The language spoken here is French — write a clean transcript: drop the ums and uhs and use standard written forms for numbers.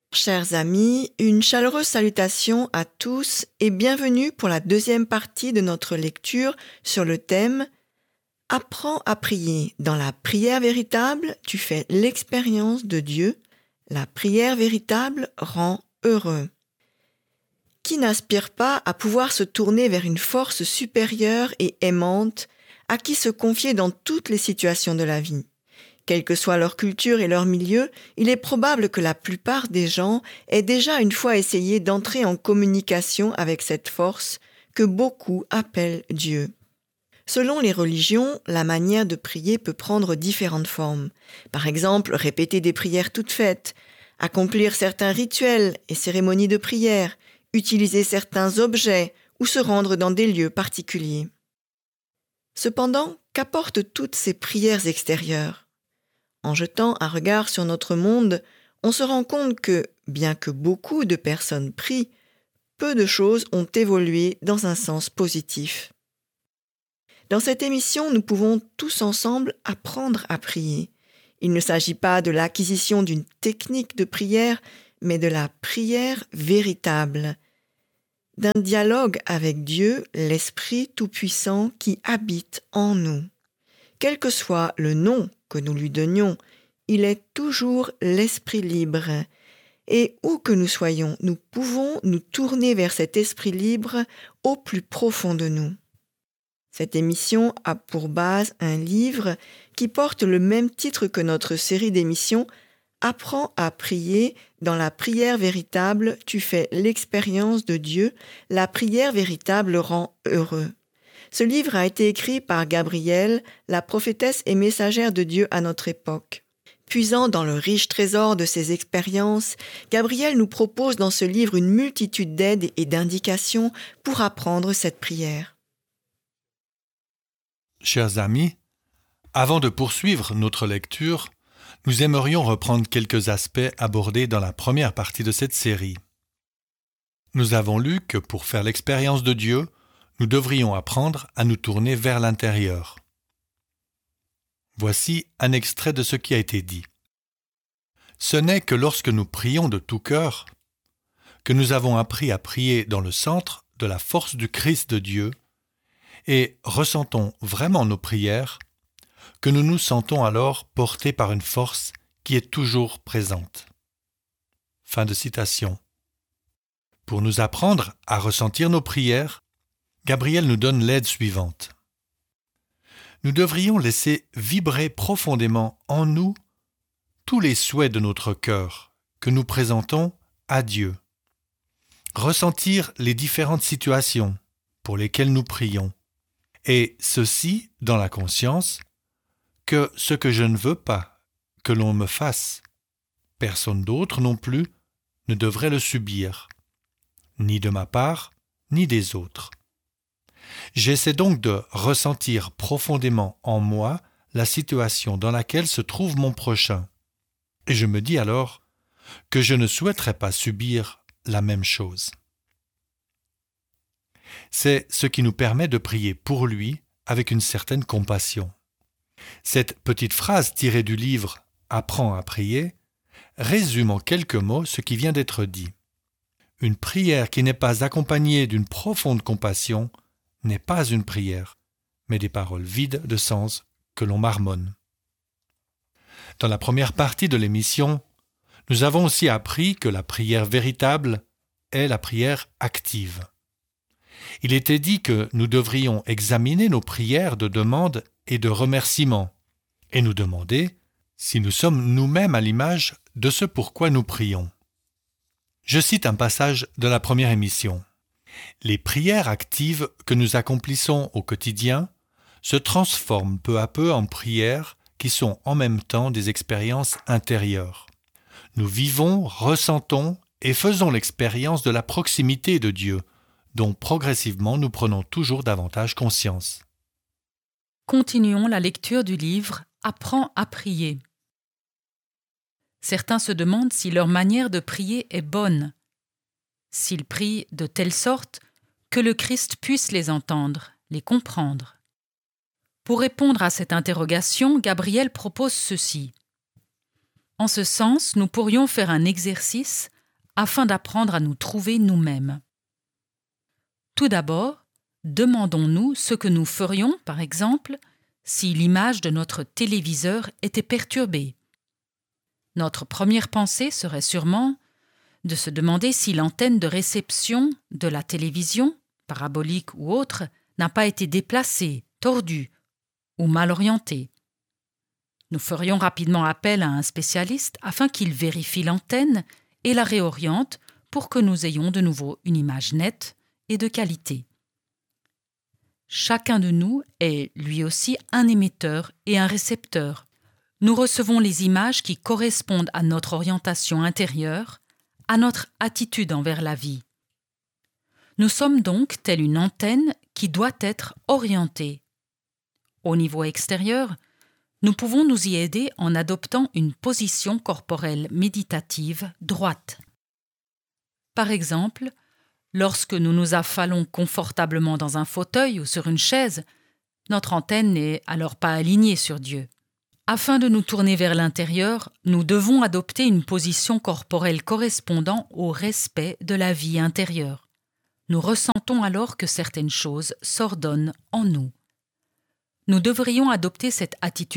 Chers amis, une chaleureuse salutation à tous et bienvenue pour la deuxième partie de notre lecture sur le thème « Apprends à prier. Dans la prière véritable, tu fais l'expérience de Dieu. La prière véritable rend heureux. » Qui n'aspire pas à pouvoir se tourner vers une force supérieure et aimante à qui se confier dans toutes les situations de la vie? Quelle que soit leur culture et leur milieu, il est probable que la plupart des gens aient déjà une fois essayé d'entrer en communication avec cette force que beaucoup appellent Dieu. Selon les religions, la manière de prier peut prendre différentes formes. Par exemple, répéter des prières toutes faites, accomplir certains rituels et cérémonies de prière, utiliser certains objets ou se rendre dans des lieux particuliers. Cependant, qu'apportent toutes ces prières extérieures ? En jetant un regard sur notre monde, on se rend compte que, bien que beaucoup de personnes prient, peu de choses ont évolué dans un sens positif. Dans cette émission, nous pouvons tous ensemble apprendre à prier. Il ne s'agit pas de l'acquisition d'une technique de prière, mais de la prière véritable, d'un dialogue avec Dieu, l'Esprit Tout-Puissant qui habite en nous. Quel que soit le nom que nous lui donnions, il est toujours l'esprit libre. Et où que nous soyons, nous pouvons nous tourner vers cet esprit libre au plus profond de nous. Cette émission a pour base un livre qui porte le même titre que notre série d'émissions « Apprends à prier. Dans la prière véritable, tu fais l'expérience de Dieu. La prière véritable rend heureux. » Ce livre a été écrit par Gabrielle, la prophétesse et messagère de Dieu à notre époque. Puisant dans le riche trésor de ses expériences, Gabrielle nous propose dans ce livre une multitude d'aides et d'indications pour apprendre cette prière. Chers amis, avant de poursuivre notre lecture, nous aimerions reprendre quelques aspects abordés dans la première partie de cette série. Nous avons lu que pour faire l'expérience de Dieu, nous devrions apprendre à nous tourner vers l'intérieur. Voici un extrait de ce qui a été dit. Ce n'est que lorsque nous prions de tout cœur que nous avons appris à prier dans le centre de la force du Christ de Dieu et ressentons vraiment nos prières que nous nous sentons alors portés par une force qui est toujours présente. Fin de citation. Pour nous apprendre à ressentir nos prières, Gabrielle nous donne l'aide suivante. Nous devrions laisser vibrer profondément en nous tous les souhaits de notre cœur que nous présentons à Dieu. Ressentir les différentes situations pour lesquelles nous prions. Et ceci dans la conscience que ce que je ne veux pas que l'on me fasse, personne d'autre non plus ne devrait le subir, ni de ma part, ni des autres. J'essaie donc de ressentir profondément en moi la situation dans laquelle se trouve mon prochain. Et je me dis alors que je ne souhaiterais pas subir la même chose. C'est ce qui nous permet de prier pour lui avec une certaine compassion. Cette petite phrase tirée du livre « Apprends à prier » résume en quelques mots ce qui vient d'être dit. Une prière qui n'est pas accompagnée d'une profonde compassion n'est pas une prière, mais des paroles vides de sens que l'on marmonne. Dans la première partie de l'émission, nous avons aussi appris que la prière véritable est la prière active. Il était dit que nous devrions examiner nos prières de demande et de remerciement et nous demander si nous sommes nous-mêmes à l'image de ce pourquoi nous prions. Je cite un passage de la première émission. Les prières actives que nous accomplissons au quotidien se transforment peu à peu en prières qui sont en même temps des expériences intérieures. Nous vivons, ressentons et faisons l'expérience de la proximité de Dieu, dont progressivement nous prenons toujours davantage conscience. Continuons la lecture du livre « Apprends à prier ». Certains se demandent si leur manière de prier est bonne, s'ils prient de telle sorte que le Christ puisse les entendre, les comprendre. Pour répondre à cette interrogation, Gabrielle propose ceci. En ce sens, nous pourrions faire un exercice afin d'apprendre à nous trouver nous-mêmes. Tout d'abord, demandons-nous ce que nous ferions, par exemple, si l'image de notre téléviseur était perturbée. Notre première pensée serait sûrement de se demander si l'antenne de réception de la télévision, parabolique ou autre, n'a pas été déplacée, tordue ou mal orientée. Nous ferions rapidement appel à un spécialiste afin qu'il vérifie l'antenne et la réoriente pour que nous ayons de nouveau une image nette et de qualité. Chacun de nous est lui aussi un émetteur et un récepteur. Nous recevons les images qui correspondent à notre orientation intérieure, à notre attitude envers la vie. Nous sommes donc telle une antenne qui doit être orientée. Au niveau extérieur, nous pouvons nous y aider en adoptant une position corporelle méditative droite. Par exemple, lorsque nous nous affalons confortablement dans un fauteuil ou sur une chaise, notre antenne n'est alors pas alignée sur Dieu. Afin de nous tourner vers l'intérieur, nous devons adopter une position corporelle correspondant au respect de la vie intérieure. Nous ressentons alors que certaines choses s'ordonnent en nous. Nous devrions adopter cette attitude